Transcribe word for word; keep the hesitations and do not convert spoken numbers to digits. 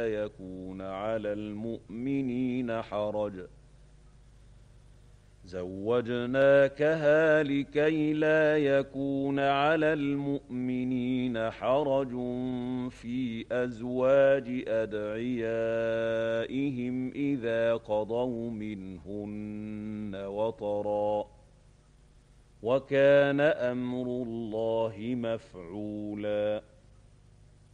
يكون على المؤمنين حرج زوجناكها لكي لا يكون على المؤمنين حرج في أزواج أدعيائهم إذا قضوا منهن وطرا وكان أمر الله مفعولا